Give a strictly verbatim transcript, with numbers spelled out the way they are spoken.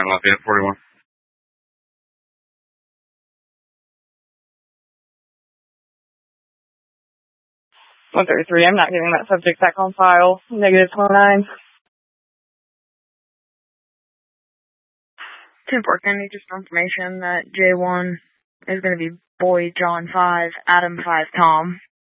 nine Lafayette forty-one. one thirty-three, I'm not getting that subject back on file. Negative twenty-nine. ten four, can I need just information that J one is going to be Boy John five, Adam five Tom.